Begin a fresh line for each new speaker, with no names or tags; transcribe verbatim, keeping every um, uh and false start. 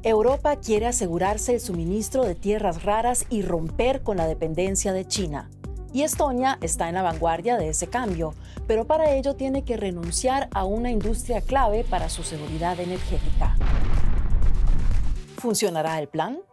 Europa quiere asegurarse el suministro de tierras raras y romper con la dependencia de China. Y Estonia está en la vanguardia de ese cambio, pero para ello tiene que renunciar a una industria clave para su seguridad energética. ¿Funcionará el plan?